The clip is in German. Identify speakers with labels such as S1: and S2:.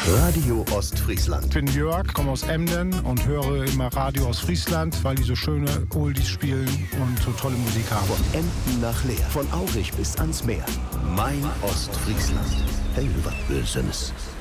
S1: Radio Ostfriesland.
S2: Ich bin Jörg, komme aus Emden und höre immer Radio Ostfriesland, weil die so schöne Oldies spielen und so tolle Musik haben.
S1: Von Emden nach Leer, von Aurich bis ans Meer. Mein Ostfriesland. Hey, was Böses.